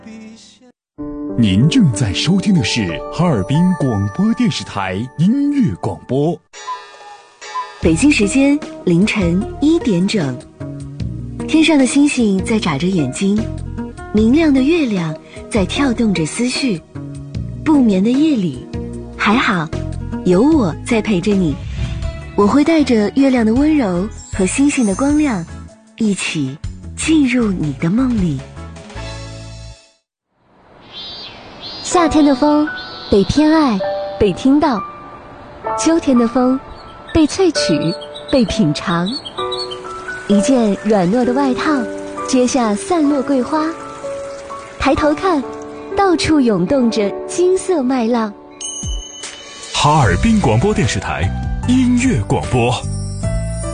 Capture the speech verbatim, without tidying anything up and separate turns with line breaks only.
您正在收听的是哈尔滨广播电视台音乐广播。
北京时间凌晨一点整，天上的星星在眨着眼睛，明亮的月亮在跳动着思绪。不眠的夜里，还好有我在陪着你，我会带着月亮的温柔和星星的光亮，一起进入你的梦里。夏天的风被偏爱，被听到；秋天的风被萃取，被品尝。一件软糯的外套，接下散落桂花。抬头看，到处涌动着金色麦浪。
哈尔滨广播电视台音乐广播。